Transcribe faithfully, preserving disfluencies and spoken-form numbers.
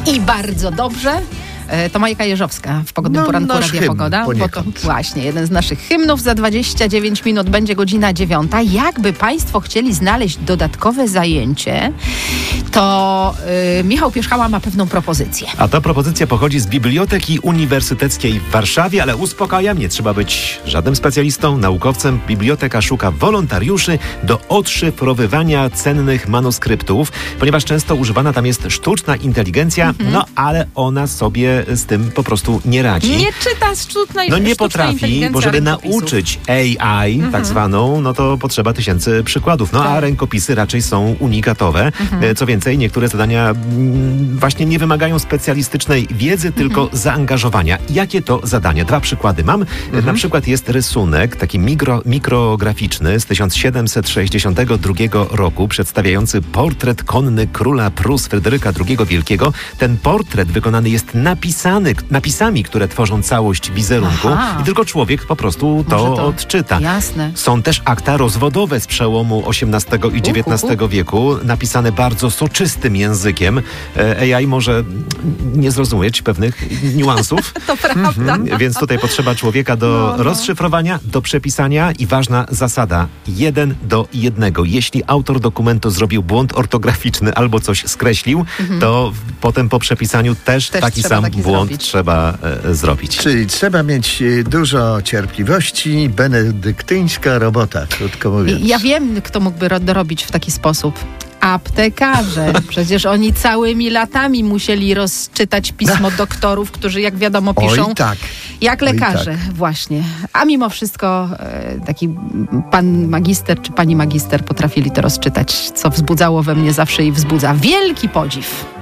I bardzo dobrze. To Majka Jeżowska w Pogodnym no, Poranku Radia hymn, Pogoda. Bo to właśnie jeden z naszych hymnów. Za dwadzieścia dziewięć minut będzie godzina dziewiąta. Jakby Państwo chcieli znaleźć dodatkowe zajęcie, to yy, Michał Pierzchała ma pewną propozycję. A ta propozycja pochodzi z Biblioteki Uniwersyteckiej w Warszawie, ale uspokajam, nie trzeba być żadnym specjalistą, naukowcem. Biblioteka szuka wolontariuszy do odszyfrowywania cennych manuskryptów, ponieważ często używana tam jest sztuczna inteligencja, mhm. no ale ona sobie z tym po prostu nie radzi. Nie czyta sztuczna No nie potrafi, bo żeby nauczyć A I, mhm. tak zwaną, no to potrzeba tysięcy przykładów. No tak. A rękopisy raczej są unikatowe. Mhm. Co więcej, niektóre zadania właśnie nie wymagają specjalistycznej wiedzy, tylko mhm. zaangażowania. Jakie to zadania? Dwa przykłady mam. Mhm. Na przykład jest rysunek, taki mikro, mikrograficzny z tysiąc siedemset sześćdziesiątego drugiego roku, przedstawiający portret konny króla Prus Fryderyka drugiego Wielkiego. Ten portret wykonany jest napisany, napisami, które tworzą całość wizerunku. Aha. I tylko człowiek po prostu to, to odczyta. Jasne. Są też akta rozwodowe z przełomu osiemnastego i dziewiętnastego wieku, napisane bardzo soczystym językiem. A I może nie zrozumieć pewnych niuansów. To prawda. Mhm. Więc tutaj potrzeba człowieka do no, no. rozszyfrowania, do przepisania i ważna zasada. Jeden do jednego. Jeśli autor dokumentu zrobił błąd ortograficzny albo coś skreślił, mhm. to potem po przepisaniu też, też taki sam taki błąd zrobić. trzeba e, zrobić. Czyli trzeba mieć dużo cierpliwości, benedyktyńska robota, krótko mówiąc. Ja wiem, kto mógłby ro- dorobić w taki sposób. Aptekarze. Przecież oni całymi latami musieli rozczytać pismo doktorów, którzy jak wiadomo piszą Oj, tak. jak lekarze. Oj, tak. Właśnie. A mimo wszystko e, taki pan magister czy pani magister potrafili to rozczytać, co wzbudzało we mnie zawsze i wzbudza wielki podziw.